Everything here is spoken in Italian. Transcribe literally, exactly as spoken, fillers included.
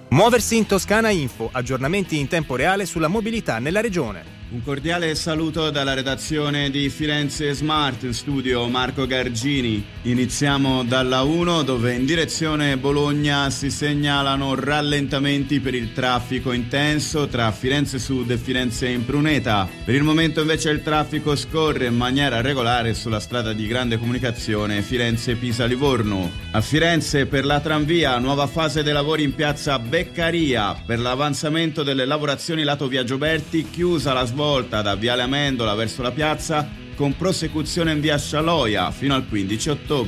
Muoversi in Toscana Info, aggiornamenti in tempo reale sulla mobilità nella regione. Un cordiale saluto dalla redazione di Firenze Smart, in studio Marco Gargini. Iniziamo dalla uno, dove in direzione Bologna si segnalano rallentamenti per il traffico intenso tra Firenze Sud e Firenze Impruneta. Per il momento invece il traffico scorre in maniera regolare sulla strada di grande comunicazione Firenze-Pisa-Livorno. A Firenze per la tranvia, nuova fase dei lavori in piazza Beccaria. Per l'avanzamento delle lavorazioni lato via Gioberti, chiusa la svolta da Viale Amendola verso la piazza con prosecuzione in via Scialoia fino al quindici ottobre.